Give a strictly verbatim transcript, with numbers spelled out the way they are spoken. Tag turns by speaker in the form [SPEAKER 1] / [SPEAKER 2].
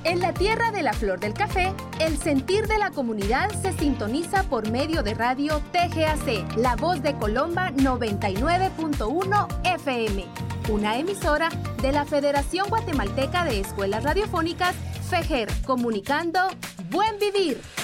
[SPEAKER 1] En la tierra de la flor del café, el sentir de la comunidad se sintoniza por medio de radio T G A C, La Voz de Colomba noventa y nueve punto uno F M, una emisora de la Federación Guatemalteca de Escuelas Radiofónicas, FEGER, comunicando Buen Vivir.